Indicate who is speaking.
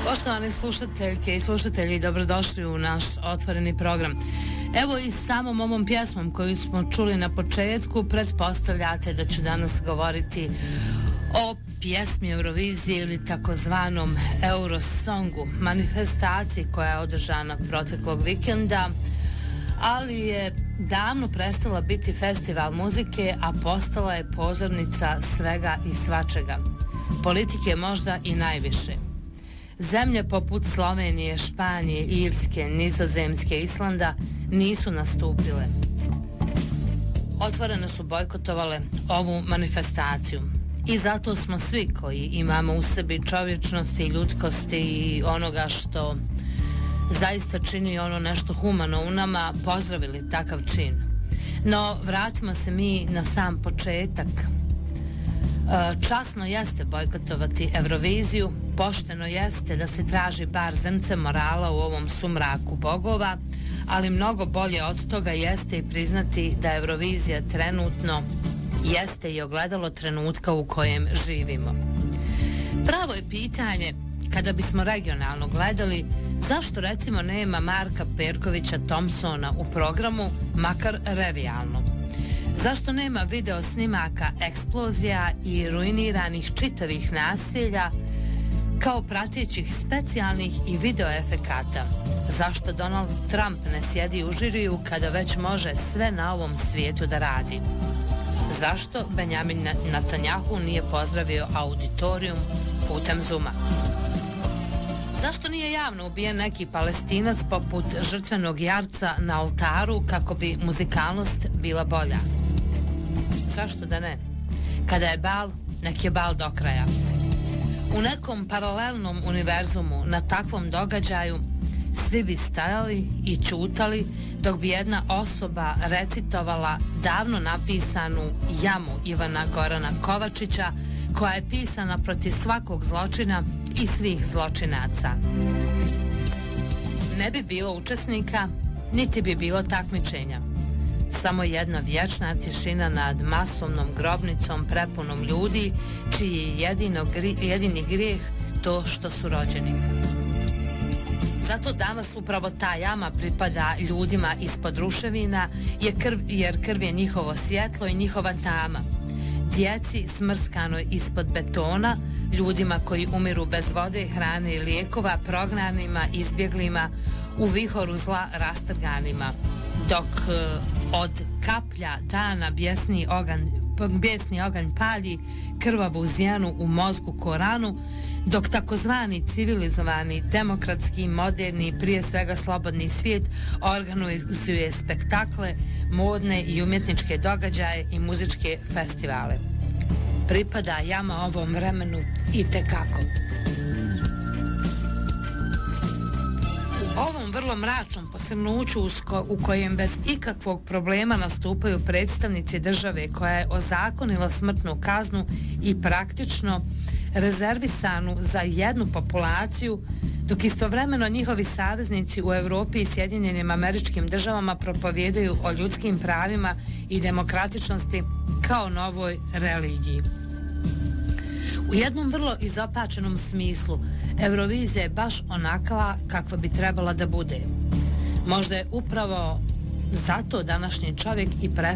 Speaker 1: Poštovane slušateljke i slušatelji, dobrodošli u naš otvoreni program. Evo i samom ovom pjesmom koju smo čuli na početku, pretpostavljate da ću danas govoriti o pjesmi Eurovizije ili takozvanom Eurosongu, manifestaciji koja je održana proteklog vikenda, ali je davno prestala biti festival muzike, a postala je pozornica svega i svačega. Politike možda i najviše. Zemlje poput Slovenije, Španije, Irske, Nizozemske, Islanda nisu nastupile. Otvoreno su bojkotovale ovu manifestaciju. I zato smo svi koji imamo u sebi čovječnosti i ljudskosti i onoga što zaista čini ono nešto humano u nama, pozdravili takav čin. No, vratimo se mi na sam početak. Časno jeste bojkotovati Euroviziju, pošteno jeste da se traži bar zrnce morala u ovom sumraku bogova, ali mnogo bolje od toga jeste i priznati da Eurovizija trenutno jeste i ogledalo trenutka u kojem živimo. Pravo je pitanje, kada bismo regionalno gledali, zašto recimo nema Marka Perkovića Thompsona u programu, makar revijalno? Zašto nema video snimaka eksplozija i ruiniranih čitavih naselja kao pratećih specijalnih i video efekata? Zašto Donald Trump ne sjedi u žiriju kada već može sve na ovom svijetu da radi? Zašto Benjamin Netanjahu nije pozdravio auditorijum putem Zooma? Zašto nije javno ubijen neki Palestinac poput žrtvenog jarca na oltaru kako bi muzikalnost bila bolja? Zašto da ne? Kada je bal, nek je bal do kraja. U nekom paralelnom univerzumu na takvom događaju svi bi stajali i ćutali dok bi jedna osoba recitovala davno napisanu jamu Ivana Gorana Kovačića, koja je pisana protiv svakog zločina i svih zločinaca. Ne bi bilo učesnika, niti bi bilo takmičenja. Samo jedna vječna tišina nad masovnom grobnicom prepunom ljudi, čiji je jedini grijeh to što su rođeni. Zato danas upravo ta jama pripada ljudima ispod ruševina, jer krv je njihovo svjetlo i njihova tama. Djeci smrskanoj ispod betona, ljudima koji umiru bez vode, hrane i lijekova, prognanima, izbjeglima, u vihoru zla rastrganima. Dok od kaplja dana bijesni oganj palji krvavu zjanu u mozgu Koranu, dok takozvani civilizovani, demokratski, moderni, prije svega slobodni svijet organizuje spektakle, modne i umjetničke događaje i muzičke festivale. Pripada jama ovom vremenu itekako. U ovom vrlo mračnom posrnuću u kojem bez ikakvog problema nastupaju predstavnici države koja je ozakonila smrtnu kaznu i praktično rezervisanu za jednu populaciju, dok istovremeno njihovi saveznici u Europi i Sjedinjenim Američkim Državama propovijedaju o ljudskim pravima i demokratičnosti kao novoj religiji. U jednom vrlo izopačenom smislu, Eurovizija je baš onakva kakva bi trebala da bude. Možda je upravo zato današnji čovjek i